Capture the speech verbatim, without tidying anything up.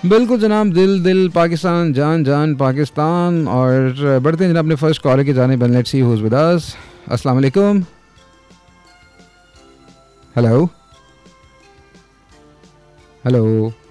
बिल्कुल जनाब, दिल दिल पाकिस्तान, जान जान पाकिस्तान। और बढ़ते हैं जनाब अपने फर्स्ट कॉलर की जानिब। Let's see who is with us. अस्सलाम वालेकुम। Hello hello